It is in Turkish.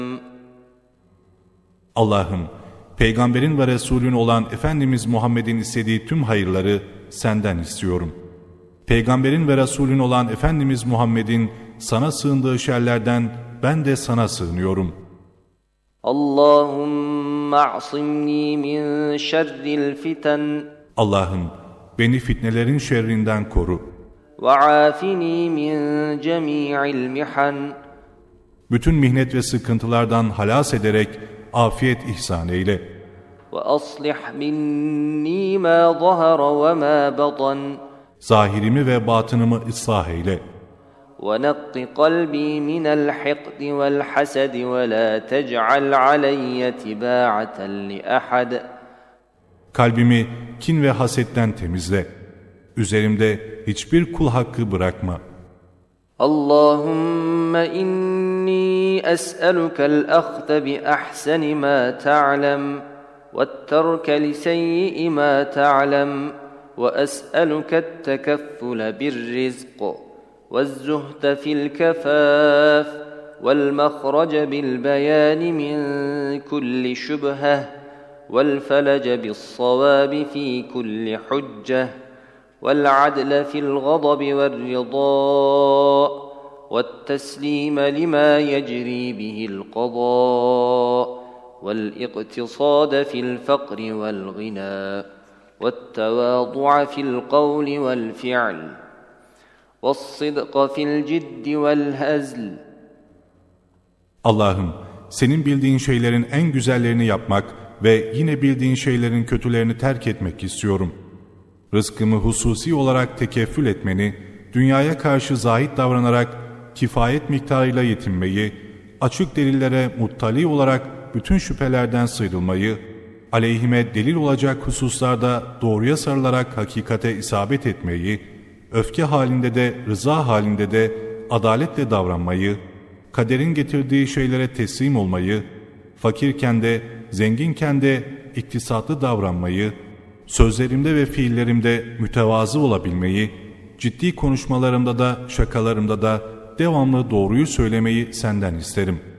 Allah'ım, Peygamberin ve Resulün olan Efendimiz Muhammed'in istediği tüm hayırları senden istiyorum. Peygamberin ve Resulün olan Efendimiz Muhammed'in sana sığındığı şerlerden ben de sana sığınıyorum. Allahümme a'simni min şerril fiten. Allah'ım, beni fitnelerin şerrinden koru. Ve afini min cemi'il mihan. Bütün mihnet ve sıkıntılardan halas ederek afiyet ihsan eyle. Ve aslih minni ma zahara ve ma batan. Zahirimi ve batınımı ıslah eyle. وَنَقِّ قَلْبِي مِنَ الْحِقْدِ وَالْحَسَدِ وَلَا تَجْعَلْ عَلَيَّ تِبَاعَةً لِأَحَدٍ. Kalbimi kin ve hasetten temizle. Üzerimde hiçbir kul hakkı bırakma. Allahümme inni es'elukel ahde bi ahseni ma ta'lem ve't-terke li seyyi'i ma ta'lem ve es'eluket tekeffule bir rizq والزهد في الكفاف والمخرج بالبيان من كل شبهة والفلج بالصواب في كل حجة والعدل في الغضب والرضاء والتسليم لما يجري به القضاء والاقتصاد في الفقر والغنى والتواضع في القول والفعل وَالصِّدْقَ فِي الْجِدِّ وَالْهَزْلِ. Allah'ım, senin bildiğin şeylerin en güzellerini yapmak ve yine bildiğin şeylerin kötülerini terk etmek istiyorum. Rızkımı hususi olarak tekeffül etmeni, dünyaya karşı zahit davranarak kifayet miktarıyla yetinmeyi, açık delillere muttali olarak bütün şüphelerden sıyrılmayı, aleyhime delil olacak hususlarda doğruya sarılarak hakikate isabet etmeyi, öfke halinde de rıza halinde de adaletle davranmayı, kaderin getirdiği şeylere teslim olmayı, fakirken de zenginken de iktisatlı davranmayı, sözlerimde ve fiillerimde mütevazı olabilmeyi, ciddi konuşmalarımda da şakalarımda da devamlı doğruyu söylemeyi senden isterim.